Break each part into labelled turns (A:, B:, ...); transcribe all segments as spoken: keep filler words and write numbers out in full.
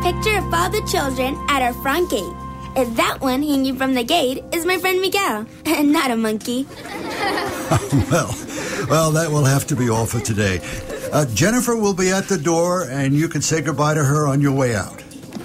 A: picture of all the children at our front gate. And that one hanging from the gate is my friend Miguel, and not a monkey.
B: well, well, that will have to be all for today. Uh, Jennifer will be at the door, and you can say goodbye to her on your way out.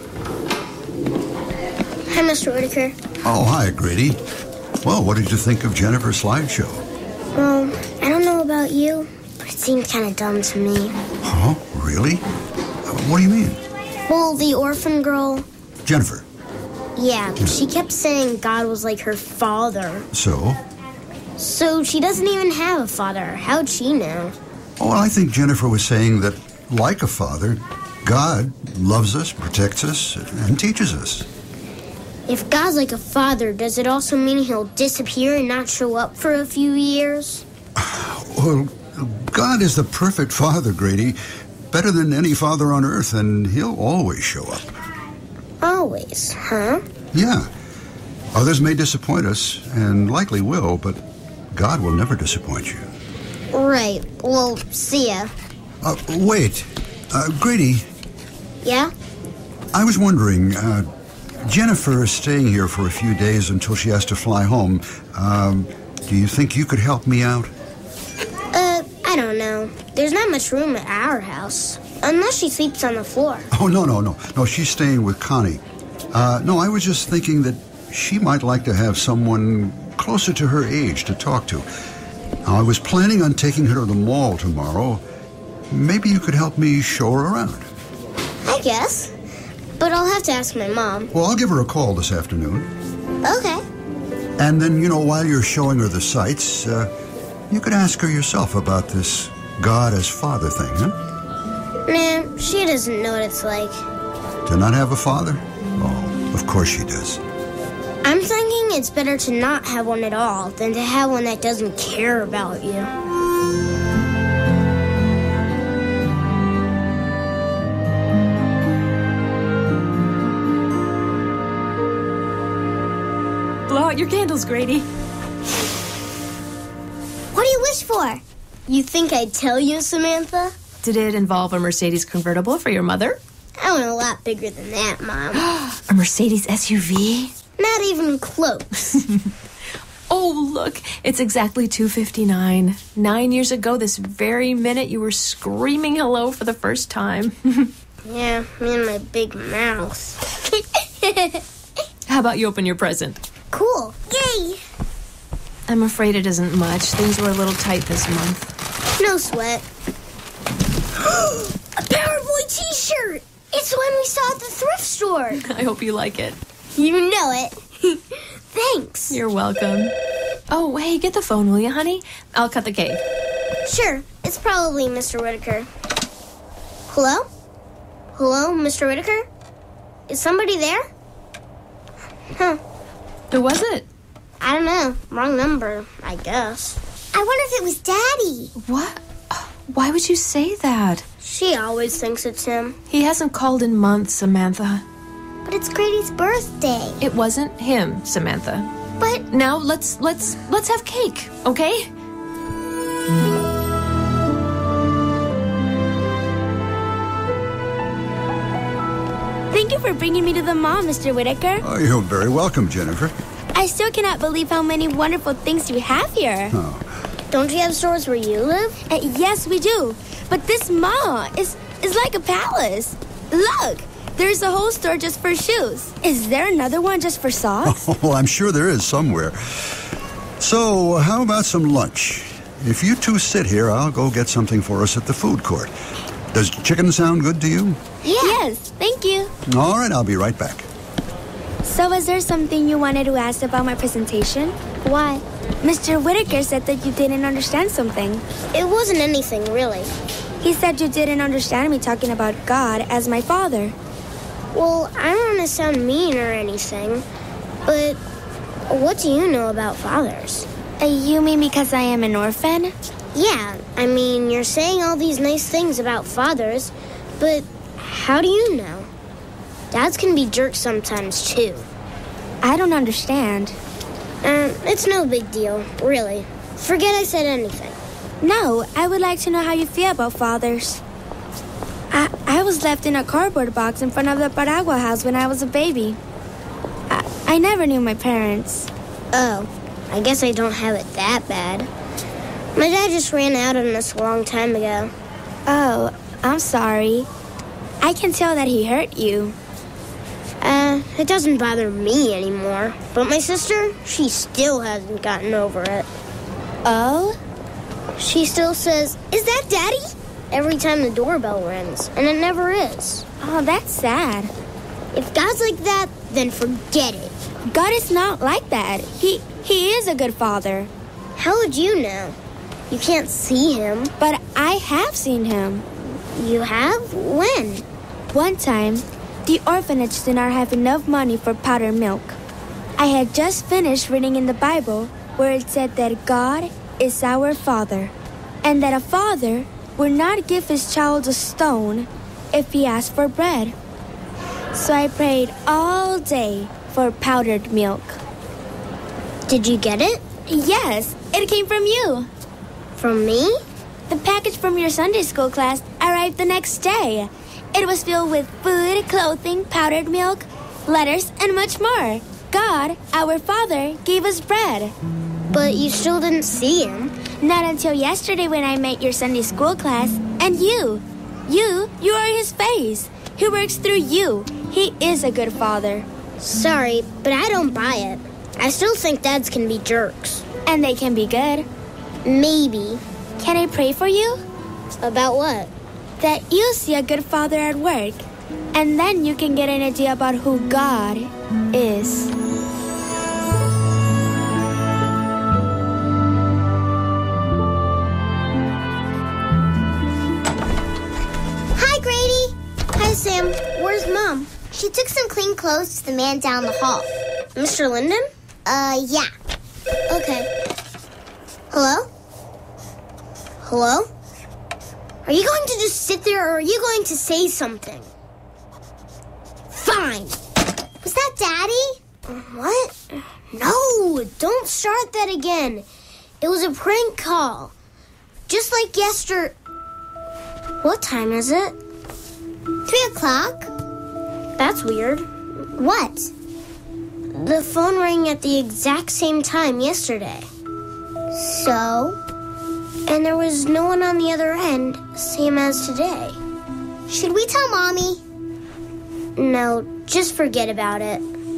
C: Hi, Mister Whitaker.
B: Oh, hi, Grady. Well, what did you think of Jennifer's slideshow?
C: Well, I don't know about you, but it seemed kind of dumb to me.
B: Oh, really? What do you mean?
C: Well, the orphan girl...
B: Jennifer.
C: Yeah, she kept saying God was like her father.
B: So?
C: So she doesn't even have a father. How'd she know?
B: Oh, well, I think Jennifer was saying that, like a father, God loves us, protects us, and teaches us.
C: If God's like a father, does it also mean he'll disappear and not show up for a few years?
B: Well, God is the perfect father, Grady. Better than any father on earth, and he'll always show up.
C: Always, huh?
B: Yeah. Others may disappoint us, and likely will, but God will never disappoint you.
C: Right. Well, see ya.
B: Uh, wait. Uh, Grady.
C: Yeah?
B: I was wondering, uh, Jennifer is staying here for a few days until she has to fly home. Um, do you think you could help me out?
C: Uh, I don't know. There's not much room at our house. Unless she sleeps on the floor.
B: Oh, no, no, no. No, she's staying with Connie. Uh, no, I was just thinking that she might like to have someone closer to her age to talk to. Now, I was planning on taking her to the mall tomorrow. Maybe you could help me show her around.
C: I guess. But I'll have to ask my mom.
B: Well, I'll give her a call this afternoon.
C: Okay.
B: And then, you know, while you're showing her the sights, uh, you could ask her yourself about this God as Father thing, huh?
C: Nah, she doesn't know what it's like.
B: To not have a father? Oh, of course she does.
C: I'm thinking it's better to not have one at all than to have one that doesn't care about you.
D: Blow out your candles, Grady.
C: What do you wish for? You think I'd tell you, Samantha?
D: Did it involve a Mercedes convertible for your mother?
C: I want a lot bigger than that, Mom.
D: A Mercedes S U V?
C: Not even close.
D: Oh, look, it's exactly two fifty-nine. Nine years ago, this very minute, you were screaming hello for the first time.
C: Yeah, me and my big mouth.
D: How about you open your present?
C: Cool. Yay!
D: I'm afraid it isn't much. Things were a little tight this month.
C: No sweat. A Powerboy t-shirt! It's one we saw at the thrift store.
D: I hope you like it.
C: You know it. Thanks.
D: You're welcome. Oh, hey, get the phone, will you, honey? I'll cut the cake.
C: Sure. It's probably Mister Whitaker. Hello? Hello, Mister Whitaker? Is somebody there? Huh.
D: Who was it?
C: I don't know. Wrong number, I guess. I wonder if it was Daddy.
D: What? Why would you say that?
C: She always thinks it's him.
D: He hasn't called in months, Samantha.
C: But it's Grady's birthday.
D: It wasn't him, Samantha.
C: But
D: now let's let's let's have cake, okay?
A: Thank you for bringing me to the mall, Mister Whitaker.
B: Oh, you're very welcome, Jennifer.
A: I still cannot believe how many wonderful things you have here.
B: Oh.
C: Don't you have stores where you live?
A: Uh, yes, we do. But this mall is, is like a palace. Look, there's a whole store just for shoes. Is there another one just for socks?
B: Oh, well, I'm sure there is somewhere. So, how about some lunch? If you two sit here, I'll go get something for us at the food court. Does chicken sound good to you?
A: Yeah. Yes, thank you.
B: All right, I'll be right back.
A: So was there something you wanted to ask about my presentation?
C: Why?
A: Mister Whitaker said that you didn't understand something.
C: It wasn't anything, really.
A: He said you didn't understand me talking about God as my father.
C: Well, I don't want to sound mean or anything, but what do you know about fathers?
A: Uh, you mean because I am an orphan?
C: Yeah, I mean, you're saying all these nice things about fathers, but how do you know? Dads can be jerks sometimes, too.
A: I don't understand.
C: Um, it's no big deal, really. Forget I said anything.
A: No, I would like to know how you feel about fathers. I, I was left in a cardboard box in front of the Paragua house when I was a baby. I, I never knew my parents.
C: Oh, I guess I don't have it that bad. My dad just ran out on us a long time ago.
A: Oh, I'm sorry. I can tell that he hurt you.
C: Uh, it doesn't bother me anymore. But my sister, she still hasn't gotten over it.
A: Oh?
C: She still says, "Is that Daddy?" every time the doorbell rings, and it never is.
A: Oh, that's sad.
C: If God's like that, then forget it.
A: God is not like that. He he is a good father.
C: How would you know? You can't see him.
A: But I have seen him.
C: You have? When?
A: One time, the orphanage did not have enough money for powdered milk. I had just finished reading in the Bible where it said that God is our Father, and that a father would not give his child a stone if he asked for bread. So I prayed all day for powdered milk.
C: Did you get it?
A: Yes, it came from you.
C: From me?
A: The package from your Sunday school class arrived the next day. It was filled with food, clothing, powdered milk, letters, and much more. God, our Father, gave us bread.
C: But you still didn't see him.
A: Not until yesterday when I met your Sunday school class. And you. You, you are his face. He works through you. He is a good father.
C: Sorry, but I don't buy it. I still think dads can be jerks.
A: And they can be good.
C: Maybe.
A: Can I pray for you?
C: About what?
A: That you see a good father at work. And then you can get an idea about who God is.
C: Hi, Grady. Hi, Sam. Where's Mom?
E: She took some clean clothes to the man down the hall.
C: Mister Linden?
E: Uh, yeah.
C: Okay. Hello? Hello? Are you going to just sit there, or are you going to say something? Fine.
E: Was that Daddy?
C: What? No, don't start that again. It was a prank call. Just like yesterday. What time is it?
E: Three o'clock?
C: That's weird.
E: What?
C: The phone rang at the exact same time yesterday.
E: So?
C: And there was no one on the other end, same as today.
E: Should we tell Mommy?
C: No, just forget about it.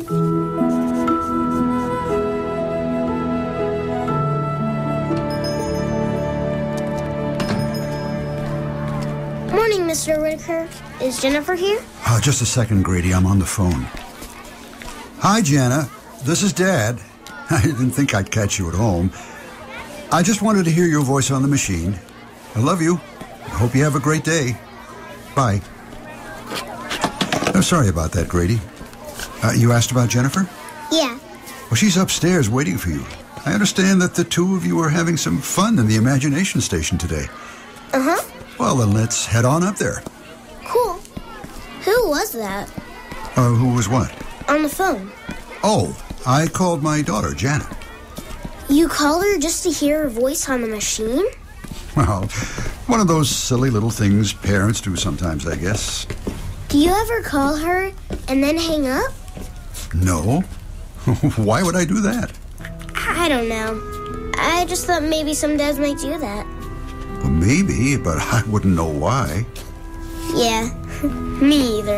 C: Morning, Mister Whitaker. Is Jennifer here?
B: Uh, just a second, Grady. I'm on the phone. Hi, Jana. This is Dad. I didn't think I'd catch you at home. I just wanted to hear your voice on the machine. I love you. I hope you have a great day. Bye. Oh, sorry about that, Grady. Uh, you asked about Jennifer?
E: Yeah.
B: Well, she's upstairs waiting for you. I understand that the two of you are having some fun in the imagination station today.
C: Uh-huh.
B: Well, then let's head on up there.
C: Cool. Who was that?
B: Uh, who was what?
C: On the phone.
B: Oh, I called my daughter, Janet.
C: You called her just to hear her voice on the machine?
B: Well, one of those silly little things parents do sometimes, I guess.
C: Do you ever call her and then hang up?
B: No. Why would I do that?
C: I don't know. I just thought maybe some dads might do that.
B: Well, maybe, but I wouldn't know why.
C: Yeah, me either.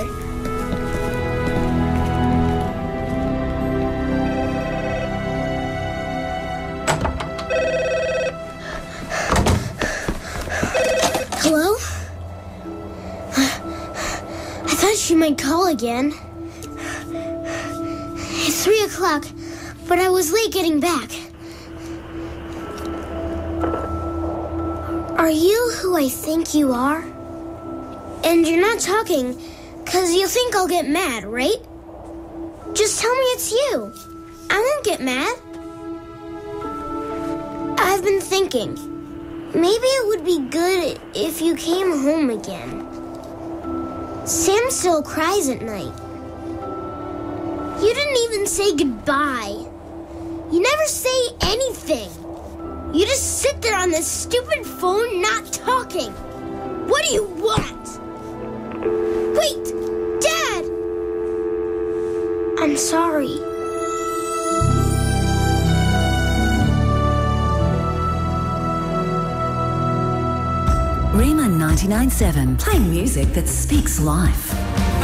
C: Hello? I thought she might call again. It's three o'clock, but I was late getting back. Are you who I think you are? And you're not talking, because you think I'll get mad, right? Just tell me it's you. I won't get mad. I've been thinking, maybe it would be good if you came home again. Sam still cries at night. You didn't even say goodbye. You never say anything. You just sit there on this stupid phone not talking. What do you want? Wait! Dad! I'm sorry.
F: Rima ninety-nine point seven, playing music that speaks life.